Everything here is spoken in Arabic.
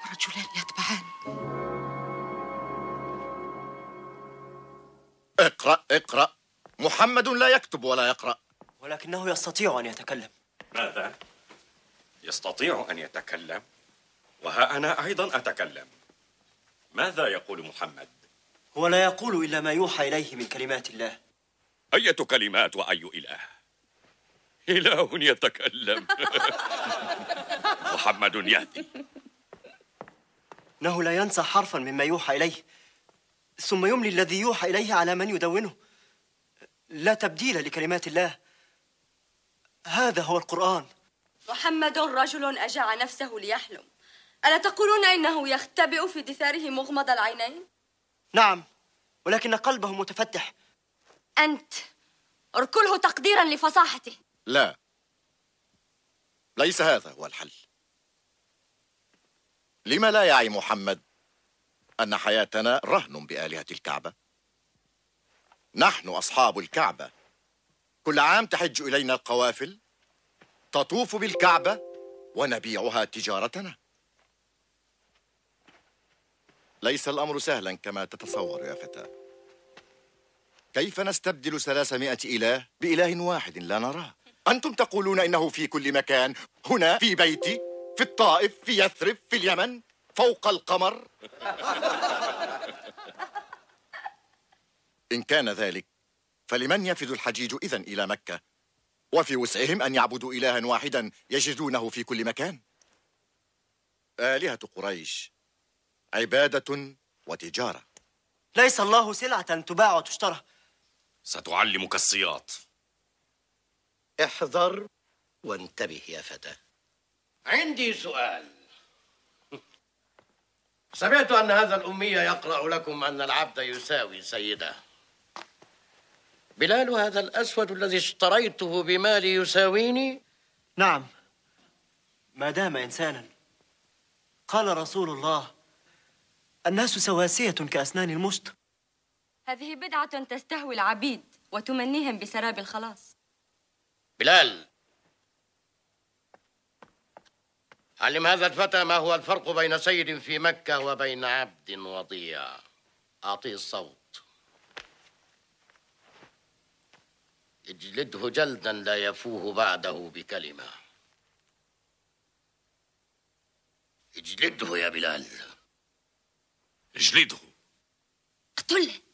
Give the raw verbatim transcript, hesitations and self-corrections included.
ورجلان يتبعان. اقرأ اقرأ. محمد لا يكتب ولا يقرأ. ولكنه يستطيع أن يتكلم. ماذا؟ يستطيع أن يتكلم؟ وها أنا أيضا أتكلم. ماذا يقول محمد؟ هو لا يقول إلا ما يوحى إليه من كلمات الله. أية كلمات وأي إله؟ إله يتكلم. محمد يهدي. إنه لا ينسى حرفا مما يوحى إليه، ثم يملي الذي يوحى إليه على من يدونه. لا تبديل لكلمات الله، هذا هو القرآن. محمد رجل أجاع نفسه ليحلم، ألا تقولون إنه يختبئ في دثاره مغمض العينين؟ نعم، ولكن قلبه متفتح. أنت اركله تقديرا لفصاحته. لا، ليس هذا هو الحل. لما لا يعي محمد أن حياتنا رهن بآلهة الكعبة؟ نحن أصحاب الكعبة، كل عام تحج إلينا القوافل، تطوف بالكعبة ونبيعها تجارتنا. ليس الأمر سهلا كما تتصور يا فتى. كيف نستبدل ثلاثمائة إله بإله واحد لا نراه؟ أنتم تقولون إنه في كل مكان، هنا في بيتي، في الطائف، في يثرب، في اليمن، فوق القمر. إن كان ذلك فلمن يفد الحجيج إذن إلى مكة؟ وفي وسعهم أن يعبدوا إلها واحدا يجدونه في كل مكان. آلهة قريش عبادة وتجارة. ليس الله سلعة تباع وتشترى. ستعلمك السياط. احذر وانتبه يا فتى. عندي سؤال. سمعت أن هذا الأمي يقرأ لكم أن العبد يساوي سيده. بلال هذا الأسود الذي اشتريته بمالي يساويني؟ نعم، ما دام إنسانا. قال رسول الله: الناس سواسية كأسنان المشط. هذه بدعة تستهوي العبيد وتمنيهم بسراب الخلاص. بلال، علم هذا الفتى ما هو الفرق بين سيد في مكة وبين عبد وضيع. أعطيه الصوت. اجلده جلدا لا يفوه بعده بكلمة. اجلده يا بلال. اجلده. اقتله.